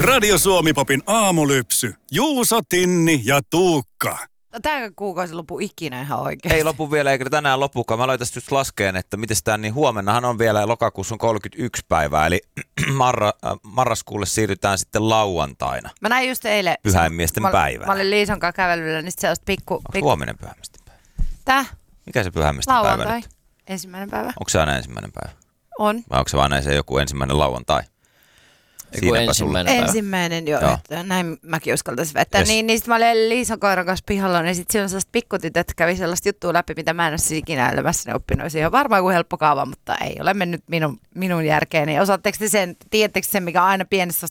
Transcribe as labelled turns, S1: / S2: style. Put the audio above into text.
S1: Radio Suomi-popin aamulypsy. Juuso, Tinni ja Tuukka.
S2: Tämä kuukausi lopu ikinä ihan oikein.
S3: Ei lopu vielä, eikä tänään lopukaan. Mä aloin tästä just laskeen, että miten tämä niin huomennahan on vielä, lokakuussa on 31 päivää, eli marraskuulle siirrytään sitten lauantaina.
S2: Mä näin just eilen.
S3: Pyhäinmiesten päivänä.
S2: Mä olin Liisan kanssa kävelyllä, niin sellaista pikku...
S3: Huominen pyhäinmiesten päivä.
S2: Tää?
S3: Mikä se pyhäinmiesten päivä nyt?
S2: Lauantai. Ensimmäinen päivä.
S3: Onko se aina ensimmäinen päivä?
S2: On.
S3: Vai onko se aina se joku ensimmäinen lauantai?
S2: Ensimmäinen, joo. Että näin mäkin uskaltaisin väittää.
S3: Yes.
S2: Niin sitten mä olin Liisan koiran kanssa pihalla, niin sitten siellä on sellaiset pikkutytöt, kävi sellaista juttua läpi, mitä mä en ole siis ikinä elämässäni oppinut. Se on varmaan kuin helppo kaava, mutta ei ole mennyt minun järkeeni. Osaatteko te sen, tiedättekö sen, mikä on aina pienessä